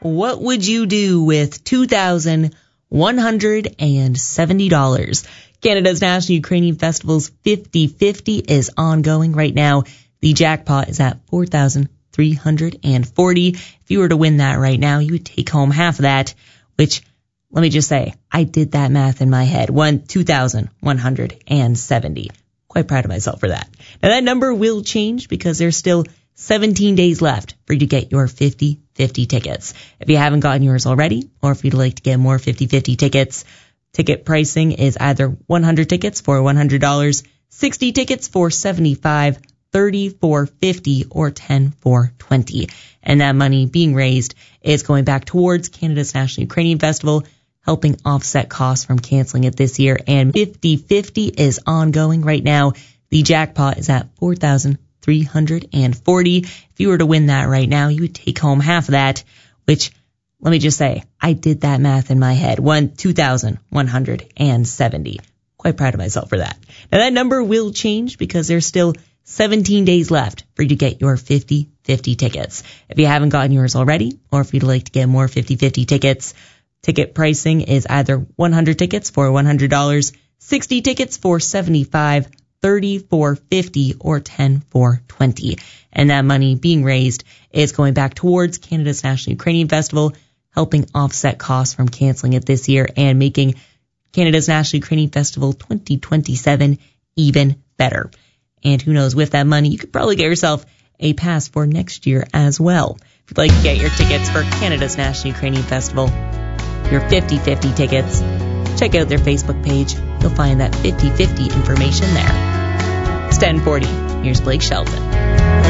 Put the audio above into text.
What would you do with $2,170? Canada's National Ukrainian Festival's 50/50 is ongoing right now. The jackpot is at $4,340. If you were to win that right now, you would take home half of that, which, let me just say, I did that math in my head. Won $2,170. Quite proud of myself for that. Now that number will change because there's still 17 days left for you to get your 50/50 tickets. If you haven't gotten yours already, or if you'd like to get more 50/50 tickets, ticket pricing is either 100 tickets for $100, 60 tickets for $75, 30 for $50, or 10 for $20. And that money being raised is going back towards Canada's National Ukrainian Festival, helping offset costs from canceling it this year. And 50/50 is ongoing right now. The jackpot is at $4,340. If you were to win that right now, you would take home half of that, which, let me just say, I did that math in my head. Won $2,170. Quite proud of myself for that. Now that number will change because there's still 17 days left for you to get your 50/50 tickets. If you haven't gotten yours already, or if you'd like to get more 50/50 tickets, ticket pricing is either 100 tickets for $100, 60 tickets for $75, 30 for $50, or 10 for $20. And that money being raised is going back towards Canada's National Ukrainian Festival, helping offset costs from canceling it this year and making Canada's National Ukrainian Festival 2027 even better. And who knows, with that money, you could probably get yourself a pass for next year as well. If you'd like to get your tickets for Canada's National Ukrainian Festival, your 50/50 tickets, check out their Facebook page. You'll find that 50/50 information there. It's 10:40. Here's Blake Shelton.